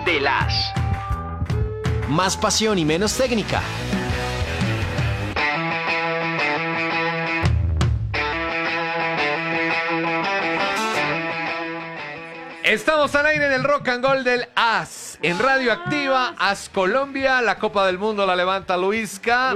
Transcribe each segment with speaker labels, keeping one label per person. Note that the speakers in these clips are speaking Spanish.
Speaker 1: de las. Más pasión y menos técnica.
Speaker 2: Estamos al aire del Rock and Roll del AS. En Radio Activa, AS Colombia, la Copa del Mundo la levanta Luisca.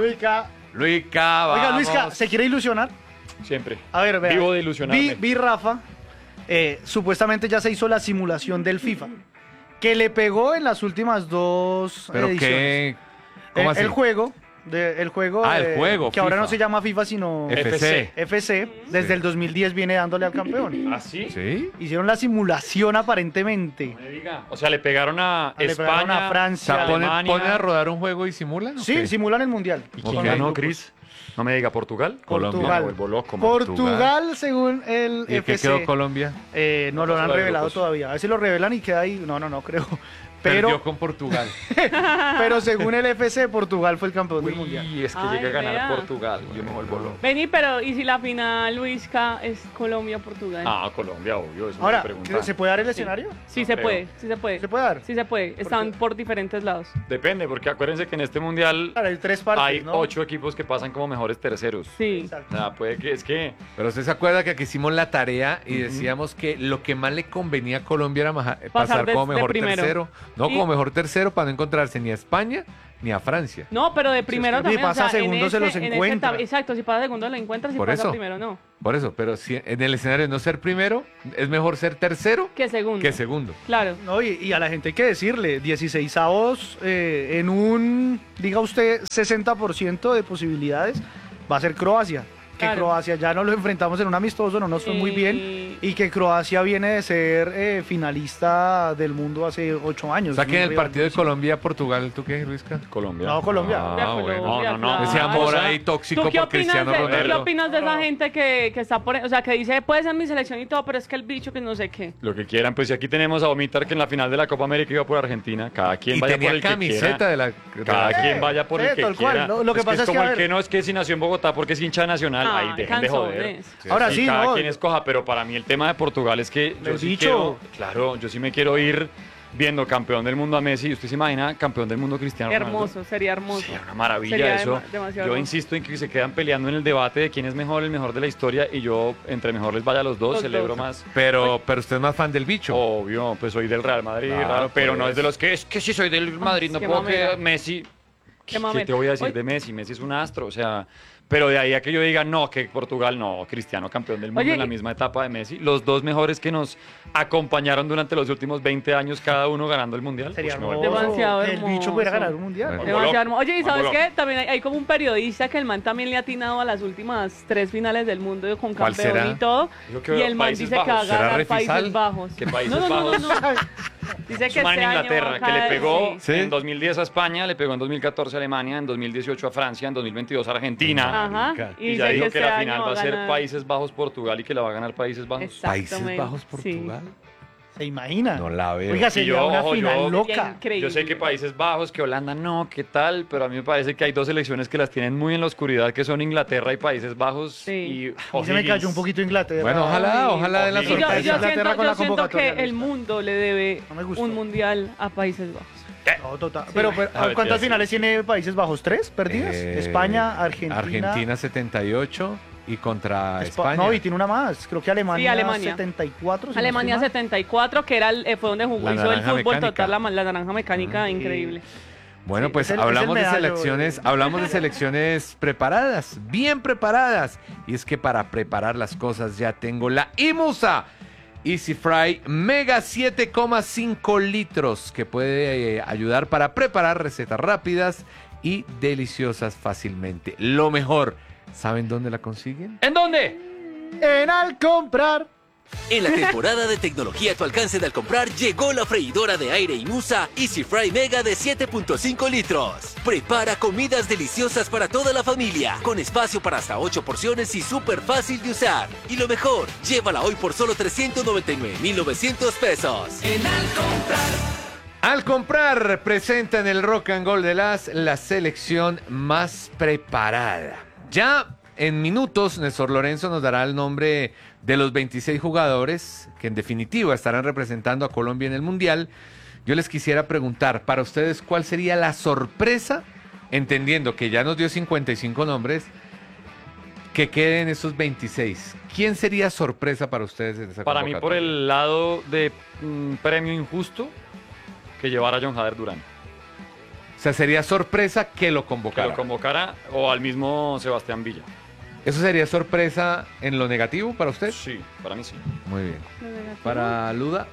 Speaker 2: Luisca, vamos.
Speaker 3: Oiga, Luisca, ¿se quiere ilusionar?
Speaker 4: Siempre.
Speaker 3: A ver, vea.
Speaker 4: Vivo de ilusionarme.
Speaker 3: Vi Rafa, supuestamente ya se hizo la simulación del FIFA, que le pegó en las últimas dos
Speaker 2: ¿Pero
Speaker 3: ediciones.
Speaker 2: qué? ¿Cómo así?
Speaker 3: El juego,
Speaker 2: el juego,
Speaker 3: que ahora
Speaker 2: FIFA.
Speaker 3: no se llama FIFA, sino
Speaker 2: FC.
Speaker 3: FC, desde el 2010 viene dándole al campeón.
Speaker 4: ¿Ah, sí?
Speaker 2: ¿Sí?
Speaker 3: Hicieron la simulación aparentemente.
Speaker 4: No me diga. O sea, le pegaron a
Speaker 3: Le
Speaker 4: España,
Speaker 3: pegaron a
Speaker 2: O
Speaker 3: Francia.
Speaker 2: sea,
Speaker 4: Alemania.
Speaker 2: ponen a rodar un juego y simulan. ¿o
Speaker 3: Sí,
Speaker 2: qué?
Speaker 3: simulan el mundial.
Speaker 4: ¿Y
Speaker 2: Ok.
Speaker 4: quién ganó, Cris? No me diga, ¿Portugal?
Speaker 2: Colombia.
Speaker 3: Portugal.
Speaker 4: Me vuelvo loco, man.
Speaker 3: Portugal, según el
Speaker 2: ¿Y en qué
Speaker 3: FC.
Speaker 2: quedó Colombia?
Speaker 3: No lo han
Speaker 4: pasó de
Speaker 3: revelado
Speaker 4: grupos.
Speaker 3: todavía. A ver si lo revelan y queda ahí. No creo.
Speaker 2: Perdió
Speaker 3: Pero,
Speaker 2: con Portugal.
Speaker 3: pero según el FC, Portugal fue el campeón del mundial.
Speaker 4: Uy, es que
Speaker 5: Ay,
Speaker 4: llega a ganar
Speaker 5: vea.
Speaker 4: Portugal. Yo me vuelvo loco.
Speaker 5: Vení, pero ¿y si la final, Luisca, es Colombia-Portugal?
Speaker 4: Ah, Colombia, obvio. Eso
Speaker 3: Ahora,
Speaker 4: me preguntan.
Speaker 3: ¿se puede dar el escenario?
Speaker 5: Sí
Speaker 4: no
Speaker 5: se
Speaker 4: creo.
Speaker 5: puede, sí se puede.
Speaker 3: ¿Se puede dar?
Speaker 5: Sí se puede. Están por diferentes lados.
Speaker 4: Depende, porque acuérdense que en este mundial
Speaker 3: Claro, hay tres partes,
Speaker 4: hay
Speaker 3: ¿no?
Speaker 4: 8 equipos que pasan como mejores terceros.
Speaker 5: Sí.
Speaker 3: Exacto.
Speaker 4: O sea, puede que es que
Speaker 2: Pero usted se acuerda que aquí hicimos la tarea y decíamos que lo que más le convenía a Colombia era pasar
Speaker 5: de-
Speaker 2: como
Speaker 5: de
Speaker 2: mejor
Speaker 5: primero.
Speaker 2: tercero. No,
Speaker 5: Y-
Speaker 2: como mejor tercero para no encontrarse ni a España ni a Francia.
Speaker 5: No, pero de primero
Speaker 3: si
Speaker 5: también.
Speaker 3: pasa
Speaker 5: o sea,
Speaker 3: segundo,
Speaker 5: en
Speaker 3: se los
Speaker 5: en
Speaker 3: encuentra.
Speaker 5: exacto, si pasa segundo lo encuentras, si
Speaker 2: Por
Speaker 5: pasa
Speaker 2: eso.
Speaker 5: primero no.
Speaker 2: Por eso, pero si en el escenario de no ser primero, es mejor ser tercero
Speaker 5: Que segundo.
Speaker 2: que segundo.
Speaker 5: Claro.
Speaker 3: No, y a la gente hay que decirle, 16avos en un, diga usted, 60% de posibilidades, va a ser Croacia. Que
Speaker 5: Claro.
Speaker 3: Croacia ya no lo enfrentamos en un amistoso, no nos fue muy bien. Y que Croacia viene de ser finalista del mundo hace 8 años.
Speaker 2: O sea que en el
Speaker 3: Un
Speaker 2: partido de
Speaker 3: rival
Speaker 2: Colombia-Portugal, ¿tú qué, Luisca?
Speaker 4: Colombia.
Speaker 3: No, Colombia.
Speaker 5: De
Speaker 2: Ah,
Speaker 5: Colombia,
Speaker 2: bueno.
Speaker 4: No.
Speaker 2: Ese
Speaker 5: claro.
Speaker 2: amor
Speaker 4: o sea,
Speaker 2: ahí tóxico
Speaker 5: ¿Tú qué
Speaker 2: por
Speaker 5: opinas,
Speaker 2: Cristiano
Speaker 5: ¿qué
Speaker 2: Ronaldo.
Speaker 5: opinas de esa gente que está por, o sea, que dice, puede ser mi selección y todo, pero es que el bicho que no sé qué?
Speaker 4: Lo que quieran, pues si aquí tenemos a Omitar que en la final de la Copa América iba por Argentina, cada quien
Speaker 2: Y
Speaker 4: vaya por
Speaker 2: tenía
Speaker 4: el que
Speaker 2: camiseta
Speaker 4: quiera.
Speaker 2: de la...
Speaker 4: Cada
Speaker 3: Sí,
Speaker 4: quien vaya por
Speaker 3: sí,
Speaker 4: el que
Speaker 3: tal cual.
Speaker 4: quiera.
Speaker 3: Lo que pasa es
Speaker 4: como
Speaker 3: que, a
Speaker 4: el
Speaker 3: ver-
Speaker 4: que no es que si nació en Bogotá porque es hincha de Nacional,
Speaker 5: Ah,
Speaker 4: ahí dejen de joder.
Speaker 5: canzones.
Speaker 3: Ahora
Speaker 4: Y
Speaker 3: sí,
Speaker 4: cada
Speaker 3: no.
Speaker 4: quien escoja, pero para mí el tema de Portugal es que yo
Speaker 3: El
Speaker 4: sí
Speaker 3: bicho.
Speaker 4: claro, yo sí me quiero ir viendo campeón del mundo a Messi. ¿Usted se imagina campeón del mundo Cristiano Ronaldo?
Speaker 5: Hermoso, sería hermoso.
Speaker 4: Sería una maravilla
Speaker 5: Sería
Speaker 4: eso.
Speaker 5: demasiado
Speaker 4: Yo
Speaker 5: hermoso.
Speaker 4: insisto en que se quedan peleando en el debate de quién es mejor, el mejor de la historia, y yo entre mejor les vaya a los dos,
Speaker 5: Los
Speaker 4: celebro
Speaker 5: dos.
Speaker 4: más.
Speaker 2: Pero usted es más fan del bicho.
Speaker 4: Obvio, pues soy del Real Madrid,
Speaker 2: Claro,
Speaker 4: raro, pero
Speaker 2: pues.
Speaker 4: no es de los que es que si soy del Madrid no
Speaker 5: qué
Speaker 4: puedo
Speaker 5: mamera.
Speaker 4: que Messi.
Speaker 5: Qué
Speaker 4: ¿Qué
Speaker 5: mamera.
Speaker 4: te voy a decir
Speaker 5: Oye.
Speaker 4: de Messi? Messi es un astro, o sea, pero de ahí a que yo diga no, que Portugal no, Cristiano campeón del mundo
Speaker 5: Oye,
Speaker 4: en la misma etapa de Messi, los dos mejores que nos acompañaron durante los últimos 20 años cada uno ganando el mundial.
Speaker 3: Sería
Speaker 4: Ush, me vuelvo
Speaker 3: hermoso
Speaker 4: loco.
Speaker 5: Demasiado
Speaker 3: que el bicho pudiera
Speaker 5: hermoso.
Speaker 3: ganar un mundial.
Speaker 2: Bueno.
Speaker 5: Demasiado
Speaker 4: loco.
Speaker 5: hermoso. Oye, ¿y sabes
Speaker 4: Vuelvo
Speaker 5: qué? También hay como un periodista que el man también le ha atinado a las últimas 3 finales del mundo con
Speaker 2: ¿Cuál
Speaker 5: campeón
Speaker 2: será?
Speaker 5: y todo.
Speaker 4: Yo creo
Speaker 5: Y el man
Speaker 4: Países
Speaker 5: dice que va a
Speaker 4: Bajos.
Speaker 2: ¿Será
Speaker 5: ganar
Speaker 2: Refisal?
Speaker 5: Países Bajos.
Speaker 4: ¿Qué Países
Speaker 5: no,
Speaker 4: Bajos?
Speaker 5: Dice que
Speaker 4: Su man
Speaker 5: este
Speaker 4: en
Speaker 5: año va
Speaker 4: Inglaterra,
Speaker 5: a
Speaker 4: que le
Speaker 5: caer,
Speaker 4: pegó
Speaker 5: sí.
Speaker 2: Sí.
Speaker 4: en 2010 a España, le pegó en 2014 a Alemania, en 2018 a Francia, en 2022 a Argentina.
Speaker 5: Ajá.
Speaker 4: Y
Speaker 5: dice
Speaker 4: ya dijo que
Speaker 5: este
Speaker 4: la
Speaker 5: año
Speaker 4: final va a ser
Speaker 5: ganar.
Speaker 4: Países Bajos-Portugal y que la va a ganar Países Bajos.
Speaker 2: Países
Speaker 5: Exactamente.
Speaker 2: Bajos, Portugal.
Speaker 3: ¿Se imagina?
Speaker 2: No la veo.
Speaker 3: Oiga,
Speaker 4: Y
Speaker 3: sería
Speaker 4: yo,
Speaker 3: una
Speaker 4: ojo,
Speaker 3: final
Speaker 4: yo-
Speaker 3: loca.
Speaker 5: Increíble.
Speaker 4: Yo sé que Países Bajos, que Holanda no, qué tal, pero a mí me parece que hay dos selecciones que las tienen muy en la oscuridad, que son Inglaterra y Países Bajos.
Speaker 5: Sí.
Speaker 4: Y
Speaker 3: A mí se me cayó un poquito Inglaterra.
Speaker 2: Bueno, ojalá de la
Speaker 5: Y yo,
Speaker 4: sorpresa.
Speaker 5: yo
Speaker 3: Inglaterra
Speaker 5: siento,
Speaker 3: con la
Speaker 5: yo siento
Speaker 3: convocatoria,
Speaker 5: que el
Speaker 3: Luisca.
Speaker 5: mundo le debe
Speaker 3: No me gustó.
Speaker 5: un mundial a Países Bajos.
Speaker 3: No, total.
Speaker 5: Sí.
Speaker 3: Pero,
Speaker 4: A ver,
Speaker 3: ¿cuántas
Speaker 4: ya
Speaker 3: finales tiene Países Bajos? ¿3 perdidas? España, Argentina.
Speaker 2: Argentina 78 y contra
Speaker 3: Espa-
Speaker 2: España.
Speaker 3: No, y tiene una más. Creo que Alemania,
Speaker 5: Sí, Alemania.
Speaker 3: 74. si no
Speaker 5: Alemania
Speaker 3: estoy mal.
Speaker 5: 74, que era fue donde jugó,
Speaker 2: La
Speaker 5: hizo el
Speaker 2: naranja
Speaker 5: fútbol
Speaker 2: mecánica.
Speaker 5: total, la naranja mecánica, increíble.
Speaker 2: Bueno,
Speaker 3: Sí,
Speaker 2: pues
Speaker 3: es el
Speaker 2: hablamos de
Speaker 3: medallo,
Speaker 2: selecciones, hablamos de selecciones preparadas, bien preparadas. Y es que para preparar las cosas ya tengo la IMUSA Easy Fry Mega 7,5 litros que puede ayudar para preparar recetas rápidas y deliciosas fácilmente. Lo mejor, ¿saben dónde la consiguen?
Speaker 4: ¿En dónde?
Speaker 3: En Al Comprar.
Speaker 6: En la temporada de tecnología a tu alcance de al comprar llegó la freidora de aire Imusa Easy Fry Mega de 7.5 litros. Prepara comidas deliciosas para toda la familia, con espacio para hasta 8 porciones y súper fácil de usar. Y lo mejor, llévala hoy por solo 399,900 pesos.
Speaker 2: Al comprar, presenta en el Rock and Roll de la selección más preparada. Ya en minutos, Néstor Lorenzo nos dará el nombre de los 26 jugadores que en definitiva estarán representando a Colombia en el Mundial. yo les quisiera preguntar, para ustedes, ¿cuál sería la sorpresa, entendiendo que ya nos dio 55 nombres, que queden esos 26? ¿Quién sería sorpresa para ustedes en esa
Speaker 4: Para mí, por
Speaker 2: convocatoria?
Speaker 4: el lado de premio injusto, que llevara a John Jader Durán.
Speaker 2: O sea, sería sorpresa que lo
Speaker 4: Que
Speaker 2: convocara.
Speaker 4: lo convocara o al mismo Sebastián Villa.
Speaker 2: ¿Eso sería sorpresa en lo negativo para usted?
Speaker 4: Sí, para mí sí.
Speaker 2: Muy bien. Para Luda.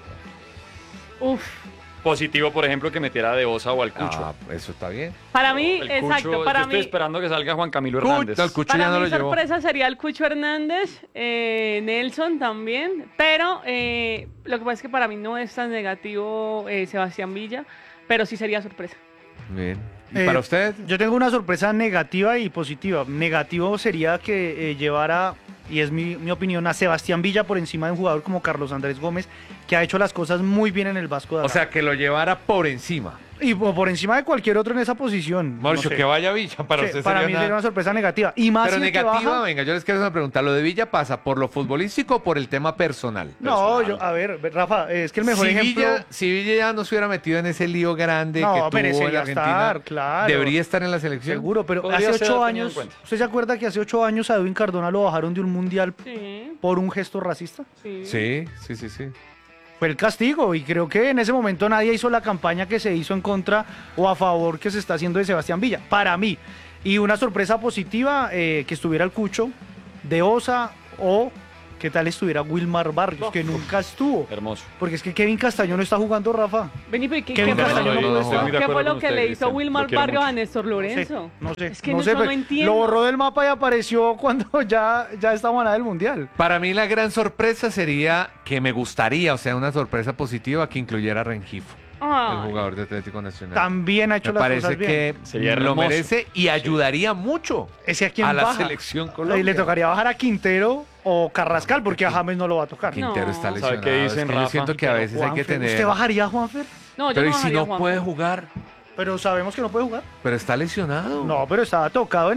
Speaker 5: Uf.
Speaker 4: Positivo, por ejemplo, que metiera a De Osa o al Cucho.
Speaker 2: Ah, eso está bien.
Speaker 5: Para mí,
Speaker 4: El
Speaker 5: exacto,
Speaker 4: Cucho,
Speaker 5: para
Speaker 4: yo estoy
Speaker 5: mí,
Speaker 4: esperando que salga Juan Camilo Hernández.
Speaker 2: No, el Cucho
Speaker 5: para
Speaker 2: ya no
Speaker 5: mí
Speaker 2: lo llevó.
Speaker 5: sorpresa sería el Cucho Hernández, Nelson también, pero lo que pasa es que para mí no es tan negativo Sebastián Villa, pero sí sería sorpresa.
Speaker 2: Bien. ¿Y para usted?
Speaker 3: Yo tengo una sorpresa negativa y positiva. Negativo sería que llevara, y es mi opinión, a Sebastián Villa por encima de un jugador como Carlos Andrés Gómez, que ha hecho las cosas muy bien en el Vasco da
Speaker 2: O
Speaker 3: Gama.
Speaker 2: sea, que lo llevara por encima.
Speaker 3: Y por encima de cualquier otro en esa posición.
Speaker 2: Mauricio,
Speaker 3: no sé.
Speaker 2: que vaya Villa. Para
Speaker 3: Sí,
Speaker 2: usted
Speaker 3: para
Speaker 2: sería
Speaker 3: mí
Speaker 2: una-
Speaker 3: sería una sorpresa negativa. Y más
Speaker 2: Pero
Speaker 3: si el que
Speaker 2: negativa,
Speaker 3: baja-
Speaker 2: venga, yo les quiero hacer una pregunta. ¿Lo de Villa pasa por lo futbolístico o por el tema personal?
Speaker 3: No, a ver, Rafa, es que el mejor
Speaker 2: si
Speaker 3: ejemplo...
Speaker 2: si Villa ya no se hubiera metido en ese lío grande
Speaker 3: No,
Speaker 2: que tuvo en
Speaker 3: merecería
Speaker 2: Argentina,
Speaker 3: estar, claro.
Speaker 2: debería estar en la selección.
Speaker 3: Seguro, pero
Speaker 4: Podría
Speaker 3: hace
Speaker 4: ser
Speaker 3: 8
Speaker 4: tenido en
Speaker 3: años,
Speaker 4: cuenta.
Speaker 3: ¿usted se acuerda que hace 8 años a Edwin Cardona lo bajaron de un mundial
Speaker 5: Sí,
Speaker 3: por un gesto racista?
Speaker 5: sí.
Speaker 2: Sí.
Speaker 3: Fue el castigo y creo que en ese momento nadie hizo la campaña que se hizo en contra o a favor que se está haciendo de Sebastián Villa, para mí. Y una sorpresa positiva, que estuviera el Cucho, De Osa o qué tal estuviera Wilmar Barrios, que nunca estuvo.
Speaker 4: Hermoso.
Speaker 3: Porque es que Kevin Castaño no está jugando, Rafa.
Speaker 5: Vení, pero ¿qué,
Speaker 3: Kevin
Speaker 5: qué fue,
Speaker 3: Castaño no puede
Speaker 4: estoy muy de
Speaker 5: ¿qué
Speaker 4: acuerdo
Speaker 5: fue lo
Speaker 4: con
Speaker 5: que
Speaker 4: usted,
Speaker 5: le hizo
Speaker 4: Cristian. Lo
Speaker 5: Wilmar
Speaker 4: quiero
Speaker 5: Barrio
Speaker 4: mucho.
Speaker 5: a Néstor Lorenzo?
Speaker 3: No sé,
Speaker 5: Es que
Speaker 3: no
Speaker 5: no,
Speaker 3: sé,
Speaker 5: eso no
Speaker 3: pero
Speaker 5: entiendo.
Speaker 3: lo borró del mapa y apareció cuando ya estábamos del mundial.
Speaker 2: Para mí la gran sorpresa sería que me gustaría, o sea, una sorpresa positiva que incluyera a Rengifo,
Speaker 5: Ay.
Speaker 2: el jugador de Atlético Nacional.
Speaker 3: También ha hecho
Speaker 2: Me
Speaker 3: las
Speaker 2: parece
Speaker 3: cosas bien.
Speaker 2: que
Speaker 4: Sería
Speaker 2: lo
Speaker 4: hermoso.
Speaker 2: merece y ayudaría mucho
Speaker 3: Ese a quién
Speaker 2: a la
Speaker 3: baja.
Speaker 2: selección
Speaker 3: Y
Speaker 2: Colombia.
Speaker 3: le tocaría bajar a Quintero o Carrascal porque a James no lo va a tocar.
Speaker 2: Quintero
Speaker 5: No.
Speaker 2: está
Speaker 5: ¿Sabe
Speaker 2: lesionado.
Speaker 4: qué dicen,
Speaker 2: Es que yo
Speaker 4: Rafa?
Speaker 2: siento que a veces hay que
Speaker 3: Juanfer,
Speaker 2: tener...
Speaker 3: ¿usted bajaría a Juanfer?
Speaker 5: No, yo
Speaker 2: Pero
Speaker 5: no
Speaker 2: ¿y si
Speaker 5: bajaría a
Speaker 2: no
Speaker 5: Juan.
Speaker 2: puede jugar?
Speaker 3: Pero sabemos que no puede jugar.
Speaker 2: Pero está lesionado.
Speaker 3: No, pero estaba tocado,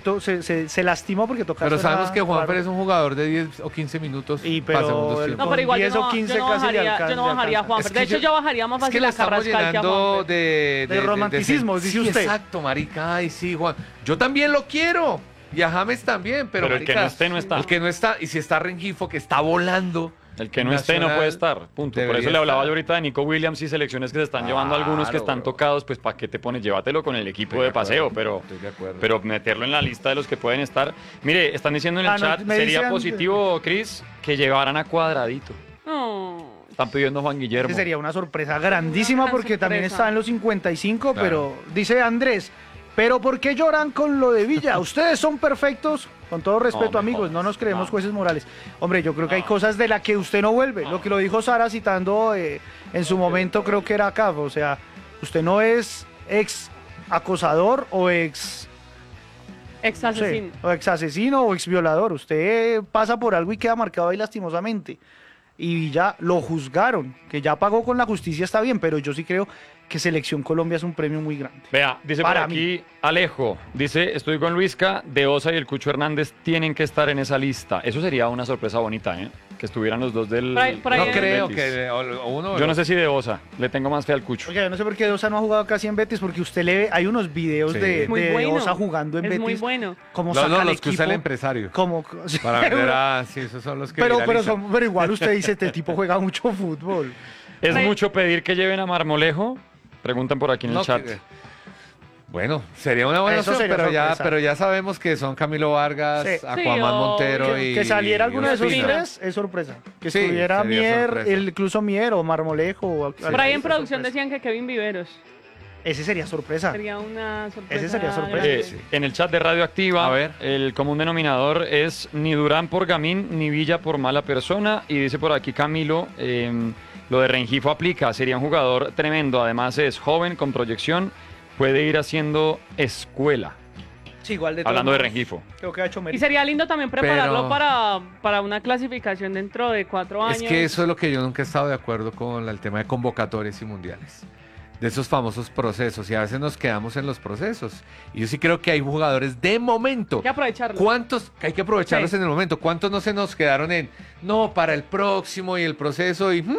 Speaker 3: se lastimó porque tocaba.
Speaker 2: Pero sabemos que Juanfer es un jugador de 10 o 15 minutos
Speaker 3: Y
Speaker 2: para
Speaker 3: pero
Speaker 2: segundos
Speaker 3: el-
Speaker 2: tiempos.
Speaker 5: No, pero igual
Speaker 3: 10
Speaker 5: yo
Speaker 3: o
Speaker 5: no,
Speaker 3: 15
Speaker 5: yo no
Speaker 3: casi le
Speaker 5: bajaría,
Speaker 3: alcanza,
Speaker 5: yo no
Speaker 3: le
Speaker 5: bajaría a
Speaker 3: alcanza.
Speaker 5: Juanfer.
Speaker 2: Es que
Speaker 5: De hecho, yo bajaría más
Speaker 2: Es que
Speaker 5: fácil
Speaker 2: la
Speaker 5: a
Speaker 2: estamos
Speaker 5: Carrascal que a
Speaker 2: llenando
Speaker 5: Juanfer.
Speaker 3: De romanticismos, dice usted.
Speaker 2: Exacto, marica. Ay, sí, Juan. Yo también lo quiero. Y a James también, pero,
Speaker 4: Pero el que
Speaker 2: marica,
Speaker 4: no esté, no está.
Speaker 2: El que no está. Y si está Rengifo, que está volando.
Speaker 4: El que no esté no
Speaker 2: Nacional,
Speaker 4: puede estar, punto. Por
Speaker 2: debería
Speaker 4: eso le hablaba
Speaker 2: estar.
Speaker 4: yo ahorita de Nico Williams y selecciones que se están llevando algunos que
Speaker 2: Claro,
Speaker 4: están
Speaker 2: bro.
Speaker 4: tocados, pues ¿para qué te pones? Llévatelo con el equipo
Speaker 2: Estoy
Speaker 4: de
Speaker 2: de
Speaker 4: paseo,
Speaker 2: acuerdo, estoy de acuerdo.
Speaker 4: pero meterlo en la lista de los que pueden estar. Mire, están diciendo en el
Speaker 3: Ah, no,
Speaker 4: chat,
Speaker 3: me
Speaker 4: sería
Speaker 3: dicen-
Speaker 4: positivo, Cris, que llevaran a Cuadradito.
Speaker 5: No.
Speaker 4: Están pidiendo a Juan Guillermo.
Speaker 3: Ese sería una sorpresa grandísima
Speaker 5: Una gran
Speaker 3: porque también
Speaker 5: sorpresa.
Speaker 3: está en los 55,
Speaker 2: Claro.
Speaker 3: pero dice Andrés, ¿pero por qué lloran con lo de Villa? Ustedes son perfectos. Con todo respeto,
Speaker 4: me
Speaker 3: amigos,
Speaker 4: jodas.
Speaker 3: no nos creemos
Speaker 4: No.
Speaker 3: jueces morales. Hombre, yo creo que hay cosas de las que usted no vuelve. Lo que lo dijo Sara citando en su momento, creo que era acá. O sea, usted no es ex acosador o ex
Speaker 5: Ex asesino.
Speaker 3: o ex asesino o ex violador. Usted pasa por algo y queda marcado ahí lastimosamente. Y ya lo juzgaron, que ya pagó con la justicia, está bien, pero yo sí creo que Selección Colombia es un premio muy grande.
Speaker 4: Vea, dice
Speaker 3: Para
Speaker 4: por aquí Alejo, dice, estoy con Luisca, De Osa y el Cucho Hernández tienen que estar en esa lista. Eso sería una sorpresa bonita, ¿eh? Que estuvieran los dos del...
Speaker 5: Por ahí
Speaker 2: No
Speaker 5: en-
Speaker 2: creo
Speaker 4: Betis.
Speaker 2: que o uno. o
Speaker 4: Yo no
Speaker 2: los-
Speaker 4: sé si De Osa, le tengo más fe al Cucho.
Speaker 3: Oiga, yo no sé por qué Osa no ha jugado casi en Betis, porque usted le ve, hay unos videos
Speaker 2: Sí.
Speaker 3: de,
Speaker 2: Es
Speaker 5: muy
Speaker 3: de
Speaker 5: bueno.
Speaker 3: Osa jugando en
Speaker 5: Es
Speaker 3: Betis.
Speaker 5: muy bueno.
Speaker 3: Como
Speaker 2: No,
Speaker 3: saca
Speaker 2: no,
Speaker 3: al
Speaker 2: los que usa el
Speaker 3: equipo,
Speaker 2: empresario.
Speaker 3: como,
Speaker 2: Para vender sí, esos son los que
Speaker 3: pero
Speaker 2: viralizan.
Speaker 3: pero igual usted dice, este tipo juega mucho fútbol.
Speaker 4: ¿Es
Speaker 5: Ay.
Speaker 4: mucho pedir que lleven a Marmolejo? Preguntan por aquí en el
Speaker 2: No,
Speaker 4: chat.
Speaker 2: Bueno, sería una buena
Speaker 3: Eso
Speaker 2: opción,
Speaker 3: sería sorpresa.
Speaker 2: pero ya sabemos que son Camilo Vargas,
Speaker 3: Sí.
Speaker 2: Aquaman
Speaker 5: Sí,
Speaker 2: Montero
Speaker 5: obvio.
Speaker 2: y
Speaker 3: Que saliera alguno de esos
Speaker 2: Ospina.
Speaker 3: tres es sorpresa. Que
Speaker 2: Sí,
Speaker 3: estuviera
Speaker 2: sería
Speaker 3: Mier,
Speaker 2: sorpresa.
Speaker 3: incluso Mier o Marmolejo. O
Speaker 5: Por ahí en
Speaker 3: esa
Speaker 5: producción
Speaker 3: sorpresa.
Speaker 5: decían que Kevin Viveros.
Speaker 3: Ese sería sorpresa.
Speaker 5: Sería una sorpresa.
Speaker 3: Ese sería sorpresa.
Speaker 5: grande.
Speaker 4: En el chat de Radioactiva,
Speaker 2: A ver.
Speaker 4: el común denominador es ni Durán por gamín, ni Villa por mala persona. Y dice por aquí Camilo, lo de Rengifo aplica, sería un jugador tremendo. Además es joven, con proyección, puede ir haciendo escuela.
Speaker 3: Sí, igual de
Speaker 4: Hablando de
Speaker 3: todos modos,
Speaker 4: Rengifo.
Speaker 3: Creo que ha hecho
Speaker 5: Y
Speaker 3: mérito.
Speaker 5: sería lindo también prepararlo
Speaker 2: Pero-
Speaker 5: para una clasificación dentro de 4 años.
Speaker 2: Es que eso es lo que yo nunca he estado de acuerdo con el tema de convocatorias y mundiales. De esos famosos procesos. Y a veces nos quedamos en los procesos. Y yo sí creo que hay jugadores de momento.
Speaker 5: Hay que aprovecharlo.
Speaker 2: ¿Cuántos? Hay que aprovecharlos
Speaker 5: Sí.
Speaker 2: en el momento. ¿Cuántos no se nos quedaron en no para el próximo y el proceso? Y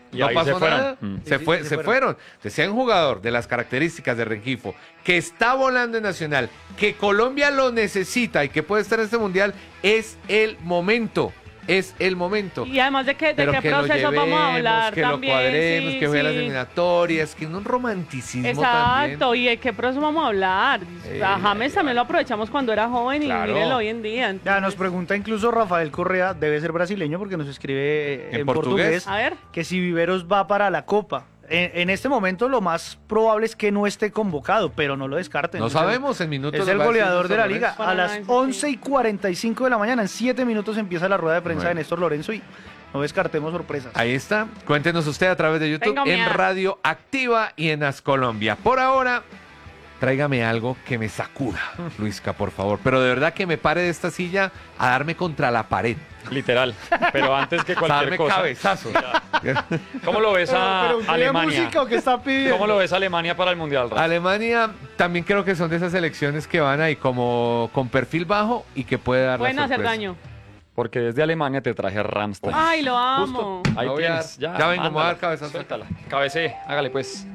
Speaker 4: Y
Speaker 2: no
Speaker 4: ahí
Speaker 2: pasó
Speaker 4: se fueron.
Speaker 2: nada. Se fueron. Entonces, si hay un jugador de las características de Rengifo que está volando en Nacional, que Colombia lo necesita y que puede estar en este mundial, es el momento. Es el momento.
Speaker 5: Y además de qué
Speaker 2: Pero que lo
Speaker 5: proceso vamos a
Speaker 2: llevemos,
Speaker 5: hablar
Speaker 2: que
Speaker 5: también.
Speaker 2: lo cuadremos,
Speaker 5: sí,
Speaker 2: que juegue las
Speaker 5: sí.
Speaker 2: eliminatorias, que un romanticismo
Speaker 5: Exacto,
Speaker 2: también.
Speaker 5: y de qué proceso vamos a hablar. A James también lo aprovechamos cuando era joven y
Speaker 2: Claro.
Speaker 5: mírenlo hoy en día.
Speaker 3: Ya,
Speaker 5: entonces-
Speaker 3: nos pregunta incluso Rafael Correa, debe ser brasileño porque nos escribe
Speaker 2: ¿En
Speaker 3: en
Speaker 2: portugués?
Speaker 3: portugués,
Speaker 5: A ver.
Speaker 3: que si Viveros va para la Copa. En este momento lo más probable es que no esté convocado, pero no lo descarten.
Speaker 2: No
Speaker 3: Es el-
Speaker 2: sabemos, en minutos.
Speaker 3: Es
Speaker 2: nos
Speaker 3: el
Speaker 2: va a decir
Speaker 3: goleador de la
Speaker 2: Néstor
Speaker 3: liga.
Speaker 2: Lorenzo.
Speaker 3: A
Speaker 5: Bueno,
Speaker 3: las
Speaker 5: sí.
Speaker 3: 11:45 de la mañana, en 7 minutos empieza la rueda de prensa
Speaker 2: Bueno.
Speaker 3: de Néstor Lorenzo y no descartemos sorpresas.
Speaker 2: Ahí está. Cuéntenos usted a través de YouTube,
Speaker 5: Tengo
Speaker 2: en
Speaker 5: miedo.
Speaker 2: Radio Activa y en As Colombia. Por ahora, tráigame algo que me sacuda, Luisca, por favor. Pero de verdad que me pare de esta silla a darme contra la pared.
Speaker 4: Literal. Pero antes que
Speaker 2: A
Speaker 4: cualquier
Speaker 2: darme
Speaker 4: cosa.
Speaker 2: cabezazo.
Speaker 4: ¿Cómo lo ves a
Speaker 3: Pero ¿quiere
Speaker 4: Alemania?
Speaker 3: música o qué está pidiendo?
Speaker 4: ¿Cómo lo ves a Alemania para el Mundial, Rafa?
Speaker 2: Alemania también creo que son de esas selecciones que van ahí como con perfil bajo y que puede dar la
Speaker 5: Pueden hacer
Speaker 2: sorpresa.
Speaker 5: daño.
Speaker 4: Porque desde Alemania te traje Rammstein.
Speaker 5: Ay, lo amo.
Speaker 2: Justo.
Speaker 4: Ahí
Speaker 2: Voy a
Speaker 4: tienes.
Speaker 2: dar- ya vengo, me voy a dar
Speaker 4: mándala,
Speaker 2: cabezazo.
Speaker 4: Suéltala. Cabecé, hágale pues.